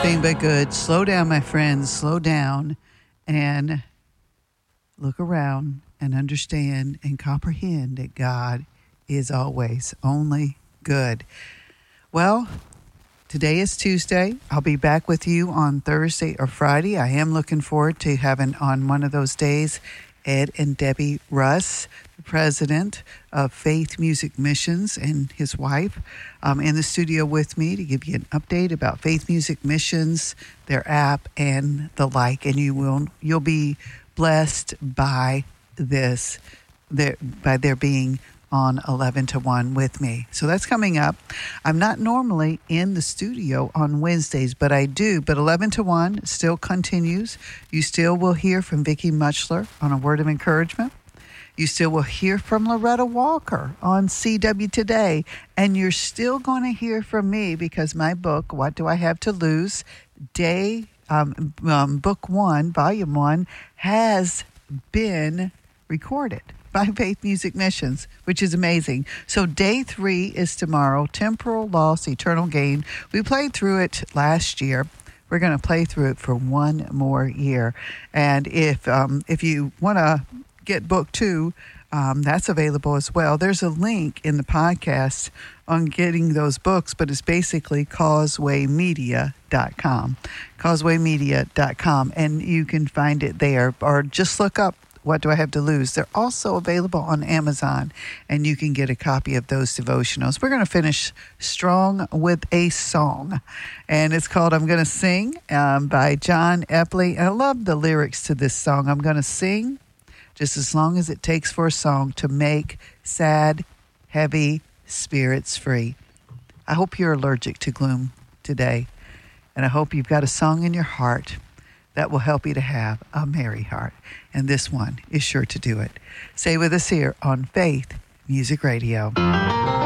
anything but good. Slow down, my friends. Slow down and look around and understand and comprehend that God is always only good. Well, today is Tuesday. I'll be back with you on Thursday or Friday. I am looking forward to having on one of those days Ed and Debbie Russ, the president of Faith Music Missions, and his wife in the studio with me to give you an update about Faith Music Missions, their app, and the like. And you'll be blessed by this, by their being on 11 to 1 with me. So that's coming up. I'm not normally in the studio on Wednesdays, but I do. But 11 to 1 still continues. You still will hear from Vicki Muchler on A Word of Encouragement. You still will hear from Loretta Walker on CW Today. And you're still going to hear from me because my book, What Do I Have to Lose? Book 1, Volume 1, has been recorded by Faith Music Missions, which is amazing. So day 3 is tomorrow, Temporal Loss, Eternal Gain. We played through it last year. We're going to play through it for one more year. And if you want to get book 2, that's available as well. There's a link in the podcast on getting those books, but it's basically causewaymedia.com. Causewaymedia.com, and you can find it there, or just look up What Do I Have to Lose? They're also available on Amazon, and you can get a copy of those devotionals. We're going to finish strong with a song, and it's called I'm Going to Sing by John Epley. And I love the lyrics to this song. I'm going to sing just as long as it takes for a song to make sad, heavy spirits free. I hope you're allergic to gloom today, and I hope you've got a song in your heart that will help you to have a merry heart. And this one is sure to do it. Stay with us here on Faith Music Radio.